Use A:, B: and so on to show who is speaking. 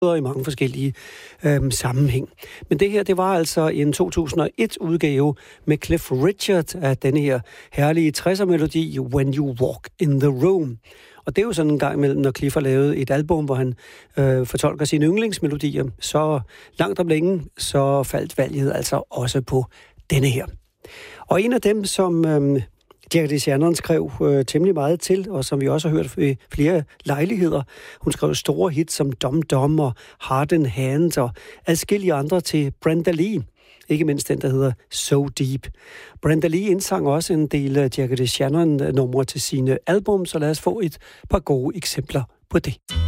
A: og i mange forskellige sammenhæng. Men det her, det var altså en 2001-udgave med Cliff Richard af denne her herlige 60'er-melodi When You Walk in the Room. Og det er jo sådan en gang imellem, når Cliff har lavet et album, hvor han fortolker sine yndlingsmelodier, så langt om længe, så faldt valget altså også på denne her. Og en af dem, som Jackie DeShannon skrev temmelig meget til, og som vi også har hørt ved flere lejligheder. Hun skrev store hits som Dum Dum og Heart in Hand og adskillige andre til Brenda Lee. Ikke mindst den, der hedder So Deep. Brenda Lee indsang også en del Jackie DeShannon-numre til sine album, så lad os få et par gode eksempler på det.